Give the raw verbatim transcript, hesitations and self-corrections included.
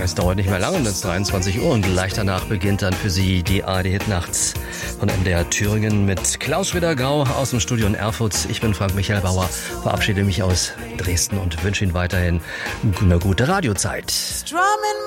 Es dauert nicht mehr lange, dann ist dreiundzwanzig Uhr und gleich danach beginnt dann für Sie die A R D Hit Nachts von M D R Thüringen mit Klaus Schwitter-Grau aus dem Studio in Erfurt. Ich bin Frank Michael Bauer, verabschiede mich aus Dresden und wünsche Ihnen weiterhin eine gute Radiozeit.